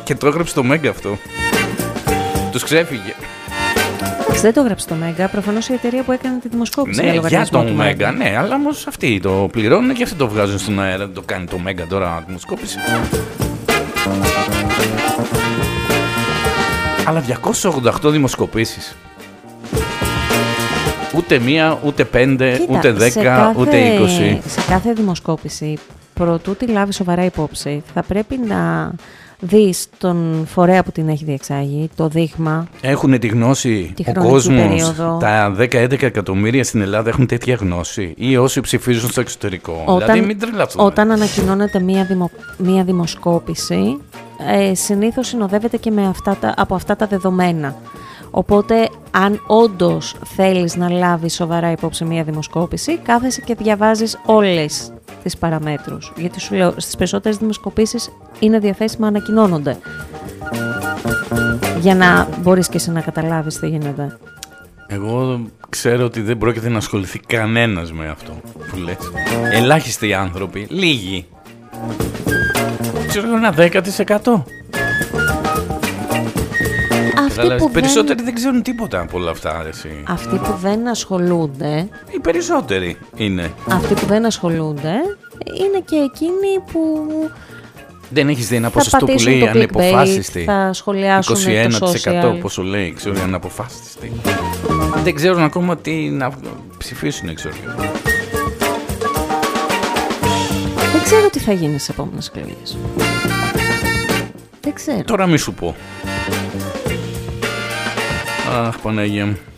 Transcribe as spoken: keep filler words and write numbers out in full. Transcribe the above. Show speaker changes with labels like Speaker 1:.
Speaker 1: Και το έγραψε το Μέγκα αυτό. Τους ξέφυγε.
Speaker 2: Δεν το έγραψε το Μέγκα, προφανώς η εταιρεία που έκανε τη δημοσκόπηση.
Speaker 1: Ναι, για τον Μέγκα, ναι, αλλά όμως αυτοί το πληρώνουν και αυτοί το βγάζουν στον αέρα. Το κάνει το Μέγκα τώρα δημοσκόπηση. Αλλά διακόσιες ογδόντα οκτώ δημοσκοπήσεις. Ούτε μία, ούτε πέντε, κοίτα, ούτε δέκα, κάθε, ούτε είκοσι.
Speaker 2: Σε κάθε δημοσκόπηση, προτού τη λάβει σοβαρά υπόψη, θα πρέπει να δεις τον φορέα που την έχει διεξάγει, το δείγμα.
Speaker 1: Έχουν τη γνώση,
Speaker 2: τη
Speaker 1: ο κόσμος, τα δέκα με έντεκα εκατομμύρια στην Ελλάδα έχουν τέτοια γνώση ή όσοι ψηφίζουν στο εξωτερικό.
Speaker 2: Όταν,
Speaker 1: δηλαδή μην τρελαθούμε.
Speaker 2: Όταν ανακοινώνεται μία, δημο, μία δημοσκόπηση, ε, συνήθως συνοδεύεται και με αυτά τα, από αυτά τα δεδομένα. Οπότε, αν όντως θέλεις να λάβεις σοβαρά υπόψη μία δημοσκόπηση, κάθεσαι και διαβάζεις όλες τις παραμέτρους. Γιατί σου λέω, στις περισσότερες δημοσκοπήσεις είναι διαθέσιμα, ανακοινώνονται. Για να μπορείς και εσύ να καταλάβεις τι γίνεται.
Speaker 1: Εγώ ξέρω ότι δεν πρόκειται να ασχοληθεί κανένας με αυτό που λες. Ελάχιστοι άνθρωποι, λίγοι. Ξέρω ένα δέκα τοις εκατό. Αλλά οι περισσότεροι δεν... δεν ξέρουν τίποτα από όλα αυτά, αρέσει.
Speaker 2: Αυτοί που δεν ασχολούνται.
Speaker 1: Οι περισσότεροι είναι.
Speaker 2: Αυτοί που δεν ασχολούνται είναι και εκείνοι που.
Speaker 1: Δεν έχεις δει ένα ποσοστό που λέει ανεποφάσιστη.
Speaker 2: Θα σχολιάσουν
Speaker 1: είκοσι ένα τοις εκατό
Speaker 2: το social.
Speaker 1: Πόσο λέει, ξέρω, αναποφάσιστη. Δεν ξέρουν ακόμα τι να ψηφίσουν, ξέρω.
Speaker 2: Δεν ξέρω τι θα γίνει στις επόμενες εκλογές. Δεν ξέρω.
Speaker 1: Τώρα μη σου πω. Αχ, Παναγία μου.